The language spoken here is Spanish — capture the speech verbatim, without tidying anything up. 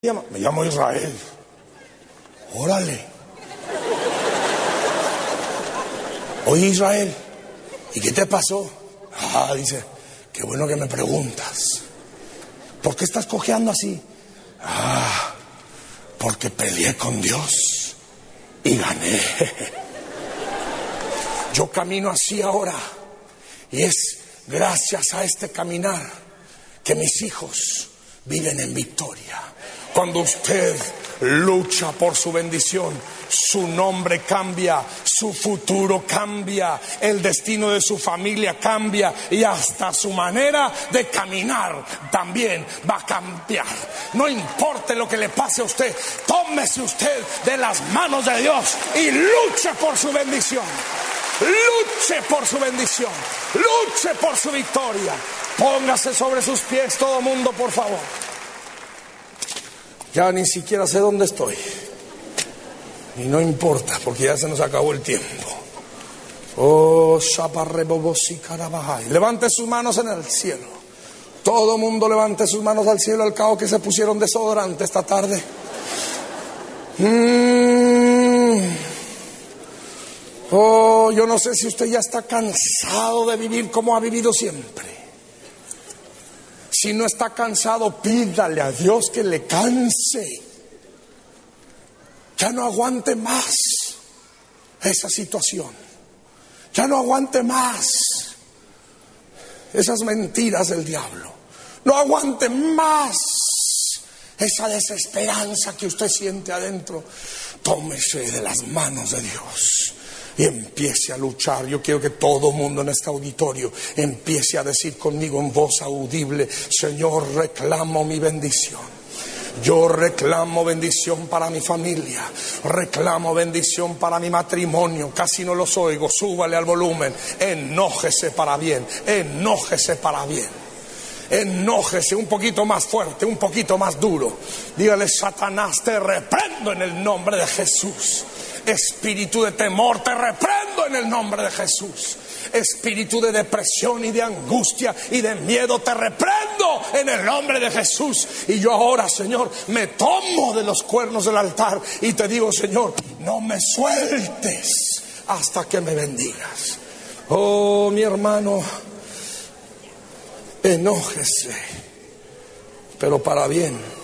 llama? Me llamo Israel. Órale. Oye, Israel, ¿y qué te pasó? Ah, dice, qué bueno que me preguntas. ¿Por qué estás cojeando así? Ah, porque peleé con Dios y gané. Yo camino así ahora y es gracias a este caminar que mis hijos viven en victoria. Cuando usted lucha por su bendición, su nombre cambia, su futuro cambia, el destino de su familia cambia y hasta su manera de caminar también va a cambiar. No importe lo que le pase a usted, tómese usted de las manos de Dios y luche por su bendición. Luche por su bendición, luche por su victoria. Póngase sobre sus pies todo mundo, por favor. Ya ni siquiera sé dónde estoy. Y no importa, porque ya se nos acabó el tiempo. Oh, shaparrebobosi carabajay. Levante sus manos en el cielo. Todo mundo levante sus manos al cielo, al cabo que se pusieron desodorante esta tarde. Mm. Oh, yo no sé si usted ya está cansado de vivir como ha vivido siempre. Si no está cansado, pídale a Dios que le canse. Ya no aguante más esa situación. Ya no aguante más esas mentiras del diablo. No aguante más esa desesperanza que usted siente adentro. Tómese de las manos de Dios y empiece a luchar. Yo quiero que todo mundo en este auditorio empiece a decir conmigo en voz audible: Señor, reclamo mi bendición. Yo reclamo bendición para mi familia, reclamo bendición para mi matrimonio. Casi no los oigo, súbale al volumen. Enójese para bien, enójese para bien. Enójese un poquito más fuerte, un poquito más duro. Dígale: Satanás, te reprendo en el nombre de Jesús. Espíritu de temor, te reprendo en el nombre de Jesús. Espíritu de depresión y de angustia y de miedo, te reprendo en el nombre de Jesús. Y yo ahora, Señor, me tomo de los cuernos del altar y te digo: Señor, no me sueltes hasta que me bendigas. Oh, mi hermano, enójese, pero para bien.